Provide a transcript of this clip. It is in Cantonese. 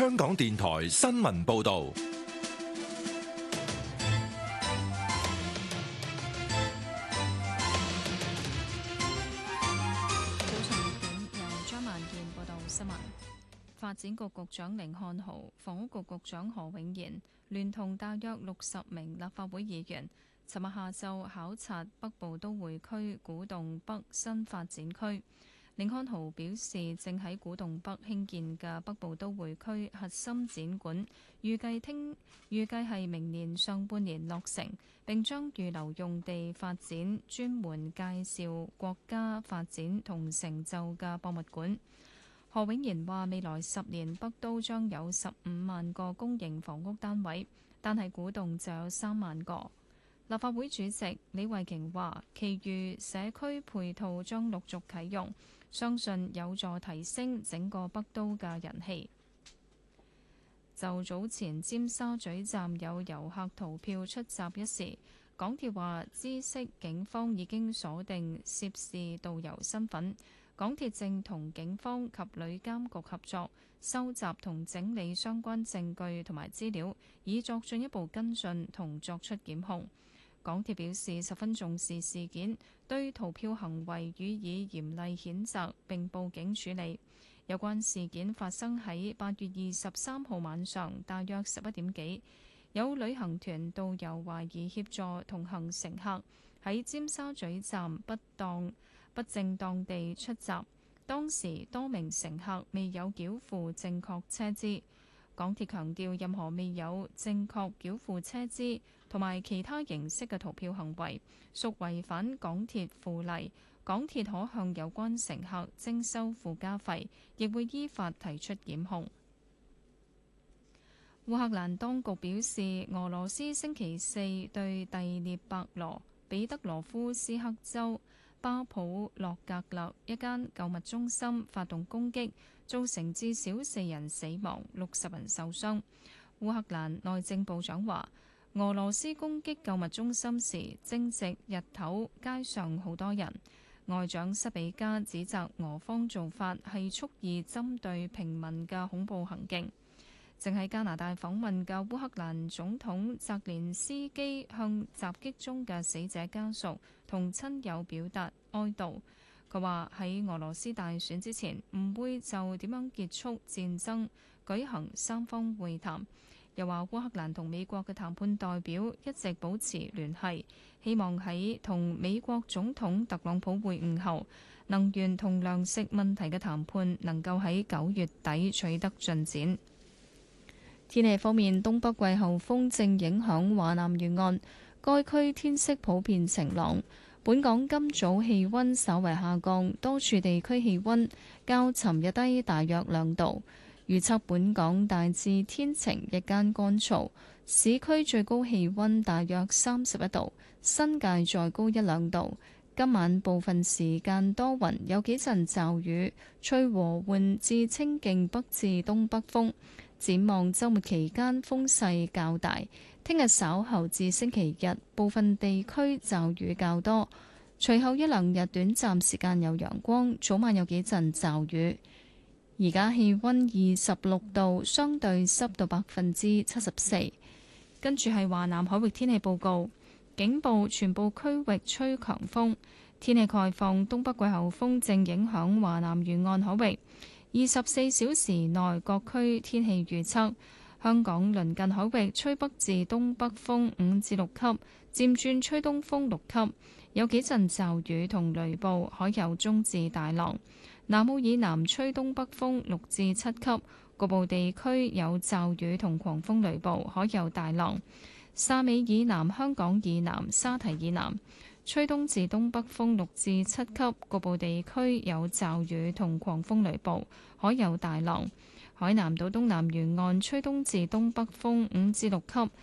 香港電台新聞報道。 發展局局長甯漢豪、房屋局局長何永賢聯同大約60名立法會議員，尋日下晝考察北部都會區古洞北新發展區。甯漢豪表示，正喺古洞北興建嘅北部都會區核心展館，預計係明年上半年落成，並將預留用地發展專門介紹國家發展同成就嘅博物館。何永賢話：未來10年北都將有15萬個公營房屋單位，但係古洞就有3萬個。立法會主席李慧瓊話：其餘社區配套將陸續啟用，相信有助提升整個北都嘅人氣。就早前尖沙咀站有遊客逃票出閘一事，港鐵話知悉警方已經鎖定涉事導遊身份。港鐵正同警方及旅監局合作，收集同整理相關證據同埋資料，以作進一步跟進同作出檢控。港鐵表示十分重視事件，對逃票行為予以嚴厲譴責，並報警處理。有關事件發生喺8月23號晚上，大約11點幾，有旅行團導遊懷疑協助同行乘客喺尖沙咀站不正當地出閘，當時多名乘客未有繳付正確車資。港鐵強調，任何未有正確繳付車資同埋其他形式嘅逃票行為，屬違反港鐵附例。港鐵可向有關乘客徵收附加費，亦會依法提出檢控。烏克蘭當局表示，俄羅斯星期四對第聶伯羅彼得羅夫斯克州巴普洛格勒一間購物中心發動攻擊，造成至少4人死亡、60人受傷。烏克蘭內政部長話，俄羅斯攻擊購物中心時正值日頭，街上好多人。外長塞比加指責俄方做法係蓄意針對平民嘅恐怖行徑。正喺加拿大訪問嘅烏克蘭總統澤連斯基向襲擊中嘅死者家屬同親友表達哀悼。佢話喺俄羅斯大選之前唔會就點樣結束戰爭舉行三方會談。又話烏克蘭同美國嘅談判代表一直保持聯繫，希望喺同美國總統特朗普會晤後，能源同糧食問題嘅談判能夠喺9月底取得進展。天氣方面，東北季候風正影響華南沿岸，該區天色普遍晴朗。本港今早氣溫稍為下降，多處地區氣溫較尋日低大約2度。預測本港大致天晴，日間乾燥，市區最高氣溫大約31度，新界再高1-2度。今晚部分時間多雲，有幾陣驟雨，吹和緩至清勁北至東北風。展望週末期間風勢較大，聽日稍後至星期日部分地區驟雨較多，隨後1-2日短暫時間有陽光，早晚有幾陣驟雨。而家氣溫26度，相對濕度74%。跟住係華南海域天氣報告，警報全部區域吹強風，天氣概況，東北季候風正影響華南沿岸海域。24小時內各區天氣預測：香港鄰近海域吹北至東北風5至6級，漸轉吹東風6級，有幾陣驟雨同雷暴，海有中至大浪。南澳以南吹東北風6至7級，局部地區有驟雨同狂風雷暴，海有大浪。汕尾以南、香港以南、沙堤以南吹東至東北風6至7級，局部地區有驟雨同狂風雷暴，海有大浪。海南島東南沿岸吹東至東北風5至6級，